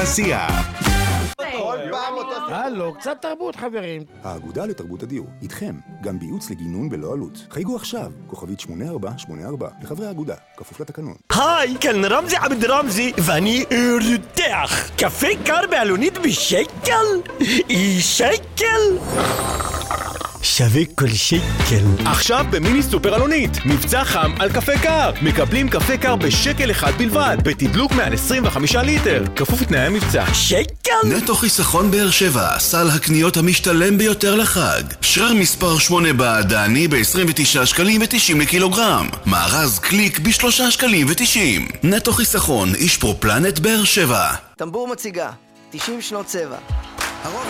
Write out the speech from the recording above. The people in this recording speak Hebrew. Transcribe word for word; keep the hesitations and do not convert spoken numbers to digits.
עשייה. כל פעם אותו... הלו, קצת תרבות חברים. האגודה לתרבות הדיור, איתכם, גם בייעוץ לגינון בלא עלות. חייגו עכשיו, כוכבית שמונה ארבע שמונה ארבע, לחברי האגודה, כפוף לתקנון. היי, כאן רמזי עבד רמזי, ואני רותח. קפה קר בעלונית בשקל? שקל? שווה כל שקל. עכשיו במיני סופר אלונית, מבצע חם על קפה קר. מקבלים קפה קר בשקל אחד בלבד, בתדלוק מעל עשרים וחמישה ליטר, כפוף לתנאי המבצע. שקל? נטו חיסכון באר שבע, סל הקניות המשתלם ביותר לחג. שרר מספר שמונה בעדני ב-עשרים ותשעה שקלים ו-תשעים לקילוגרם. מארז קליק ב-שלושה שקלים ו-תשעים. נטו חיסכון, איש פרופלנט באר שבע. טמבור מציגה, תשעים שנות צבע. הרוב